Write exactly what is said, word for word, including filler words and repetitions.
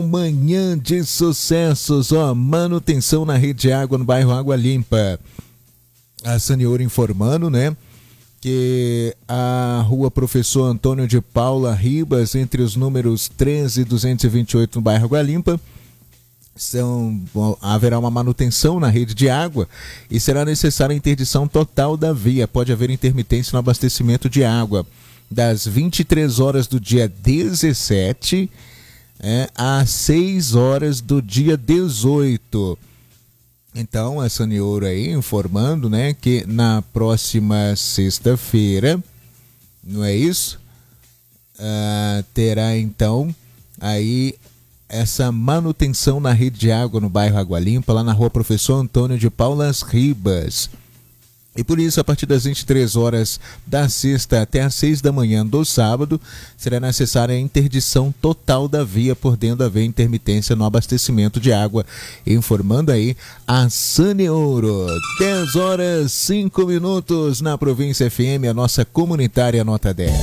Manhã de sucessos, ó, manutenção na rede de água no bairro Água Limpa. A Saneouro informando, né, que a rua Professor Antônio de Paula Ribas, entre os números treze e duzentos e vinte e oito no bairro Água Limpa, são, haverá uma manutenção na rede de água e será necessária a interdição total da via. Pode haver intermitência no abastecimento de água das vinte e três horas do dia dezessete É, às seis horas do dia dezoito. Então, a Saneouro aí informando, né, que na próxima sexta-feira, não é isso? Ah, terá então aí essa manutenção na rede de água no bairro Água Limpa, lá na rua Professor Antônio de Paulas Ribas. E por isso, a partir das vinte e três horas da sexta até às seis da manhã do sábado, será necessária a interdição total da via, podendo haver intermitência no abastecimento de água. Informando aí a Saneouro. dez horas, cinco minutos na Província F M, a nossa comunitária nota dez.